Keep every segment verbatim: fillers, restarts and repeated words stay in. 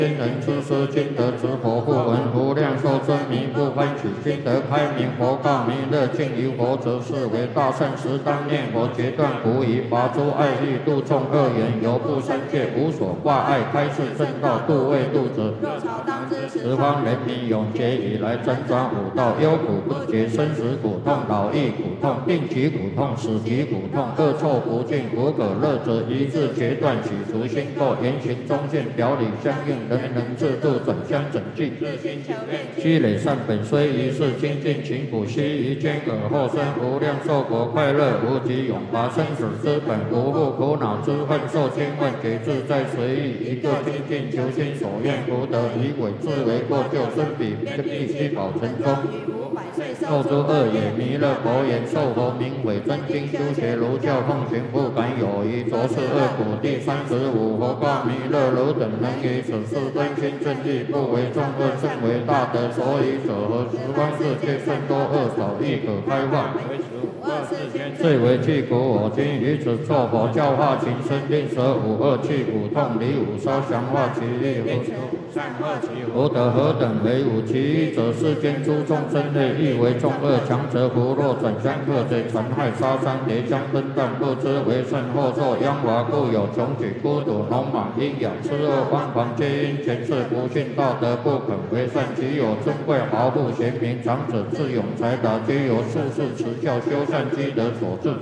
今人之师，今得之佛不闻，无量寿真弥不欢喜，今得开明佛告弥勒，敬于佛者是为大圣时，当念佛决断不疑，拔诸爱欲，度众恶缘，犹不三界无所挂碍，开示正道，度未度者。十方人民永劫以来，辗转五道，忧苦不绝，生死苦痛，老易苦痛，病疾苦痛，死疾苦痛，恶臭不尽，无可乐者，一日决断，洗除心垢，言行中见，表里相应，人人自度，转相整具。积累善本，虽一世精进勤苦，须臾间尔后生无量寿国，快乐无极，永拔生死之本，无复苦恼之恨，受千万劫自在随意，一个精进求心所愿，福德以伪自为过旧，身彼必须保存中。受诸恶也，弥勒佛言：受佛名伪真经，修学儒教，奉行不敢有疑。着是恶苦。第三十五，佛告弥勒：汝等能于此事真心正义，不为众恶，甚为大德。所以者何？十方世界甚多恶少，亦可开放。最为具苦，我今于此作佛教化情深，令舍五恶去苦痛，离五烧降化其意。福德何等为五？其一者，世间诸众生类，亦为众恶，强者福弱，转相克罪，残害杀伤，叠相分断，不知为甚，后受殃华，故有穷举、孤独、聋盲、阴阳、痴恶、妄狂，皆因前世不信道德，不肯为善。其有尊贵豪富、贤明长者、智勇才达，皆由术士持教修善积德所致。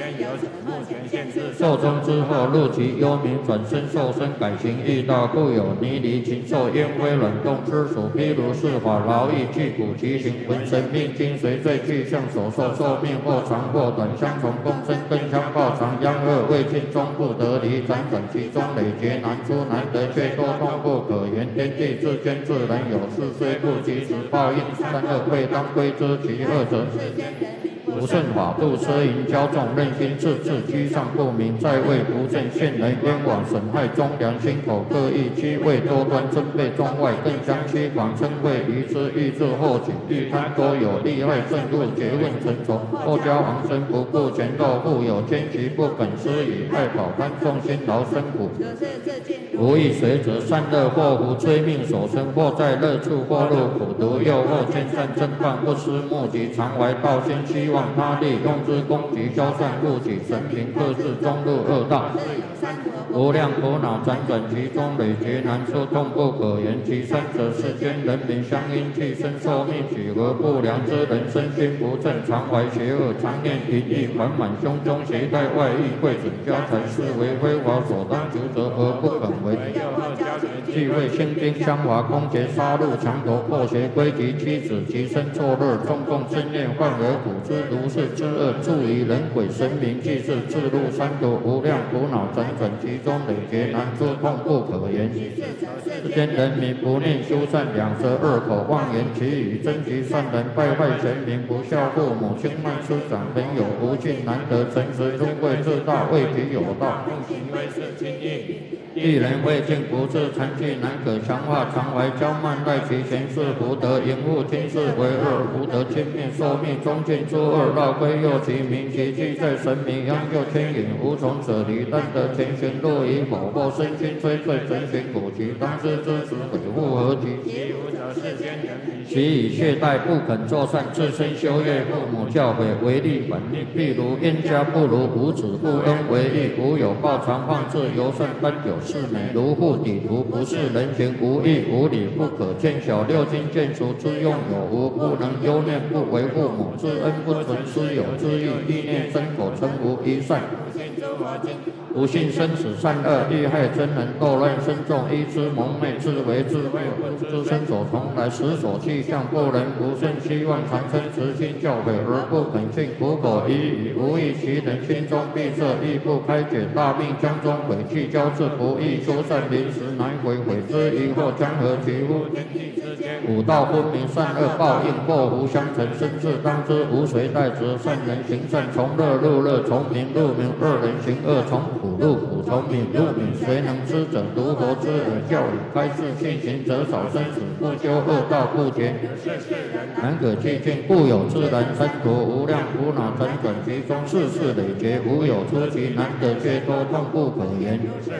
寿终之后，入其幽冥，转身受身，改行异道，故有泥离禽兽、烟灰卵动之属。譬如是法劳役，具苦其行，闻神命经随罪具象所受，寿命或长或短，相从共生，更相报长，殃恶未尽，终不得离。辗转其中，累劫难出，难得却多痛不可言。天地之间，自然有事，虽不及时报应，善恶未当归之。其二者，不顺法度，奢淫骄纵，任心自治，居上不明，在位不正，陷人冤枉，损害忠良，心口各异，欺位多端，争备中外，更相欺广，称谓愚痴，欲自后己，欲贪多有，利害甚入，诘问成仇，后交昂生，不顾前斗，富有奸奇，不肯施以爱宝贪众辛劳生苦，无益随者，善恶祸福，催命所生，或在乐处，或入苦毒，诱惑见善正犯，不思目及，常怀道心，希望他利，用之攻击，消散护己，神平克制，终入恶道。无量苦恼辗转其中，累劫难出，痛不可言。其三者，世间人民相因气生寿命几何，不良之人，身心不正，常怀邪恶，常念淫欲，缓满胸中，携带外遇，贵准家财，是为非法所当求者，而不肯为。既为兴兵相华，攻劫杀戮，强夺破邪，归及妻子，其身作乐，众共生念，患而苦之，如是之恶，助于人鬼神明，即是自入三途，无量苦恼辗转其中，累劫难出，痛不可言。世间人民不念修善，两舌恶口，妄言其语，争其善人，败坏贤明，不孝父母，轻慢师长，朋友不敬，难得诚实，尊贵自大，为己有道，一人未尽不治，残疾难可强化，常怀骄慢，赖其前世福德，淫恶今世为恶，福德轻灭，寿命终尽诸恶，绕归右其名，其迹在神明，央救牵引，无从舍离，但得前行路以否，或身心摧碎，神行苦其当知之时，悔复何及？其以懈怠，不肯作善，自身修业，父母教诲，违逆本令。譬如冤家不如无子，不恩为义，无有报，常放置，尤甚奔有是美，如护底图，不是人行，无义无理，不可见小六经见除之用有无，不能忧念，不为父母之恩，不存师友之意，意念真果成无一善。不信生死善恶，利害真人，斗乱深重，依之蒙昧，自为自灭，自身所从来，实所气象，不能不顺，希望长生慈心教诲，而不肯信，苦口一语，无益其人，心中闭塞，亦不开解，大病将中悔气交织，不易说善，临时难悔，悔之疑惑，将何其乎？五道分明，善恶报应，祸福相承，生至当知，无谁代责。善人行善，从乐入乐，从明入明；恶人行恶，从苦入苦，从敏入敏。谁能知者？如佛之耳教理，开示信行者少生死，不修恶道，不结难可寂静，故有自然三途，无量苦恼辗转其中，世事累劫，无有出其难得，却多痛不可言。